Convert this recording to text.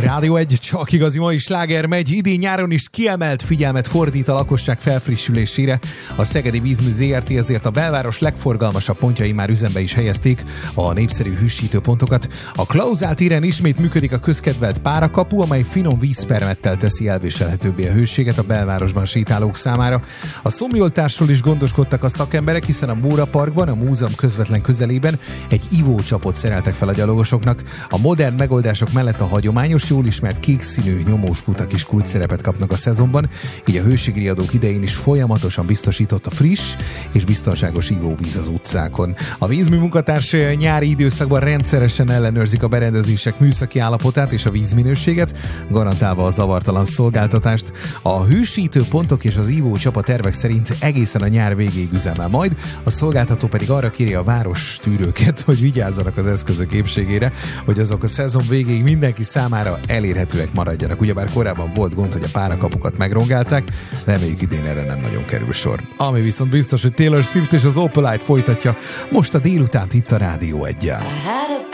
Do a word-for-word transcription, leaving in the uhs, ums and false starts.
Rádió egy, csak igazi mai sláger megy. Idén nyáron is kiemelt figyelmet fordít a lakosság felfrissülésére. A Szegedi Vízmű zé er té ezért a belváros legforgalmasabb pontjai már üzembe is helyezték a népszerű hűsítőpontokat. A Klauzál téren ismét működik a közkedvelt párakapu, amely finom vízpermettel teszi elviselhetőbbé a hőséget a belvárosban sétálók számára. A szomjoltásról is gondoskodtak a szakemberek, hiszen a Móra Parkban, a múzeum közvetlen közelében egy ivócsapot szereltek fel a gyalogosoknak. A modern megoldások mellett a hagyományos, jól ismert kék színű nyomós futak is kulcsszerepet kapnak a szezonban, így a hőségriadók idején is folyamatosan biztosított a friss és biztonságos ivóvíz az utcákon. A vízmű munkatárs nyári időszakban rendszeresen ellenőrzik a berendezések műszaki állapotát és a vízminőséget, garantálva a zavartalan szolgáltatást. A hűsítő pontok és az ivócsapa tervek szerint egészen a nyár végéig üzemel majd, a szolgáltató pedig arra kéri a város tűrőket, hogy vigyázzanak az eszközök épségére, hogy azok a szezon végéig mindenki számára elérhetőek maradjanak. Ugyebár korábban volt gond, hogy a párakapukat megrongálták, reméljük idén erre nem nagyon kerül sor. Ami viszont biztos, hogy Taylor Swift és az Opalite folytatja most a délutánt itt a Rádió egyen.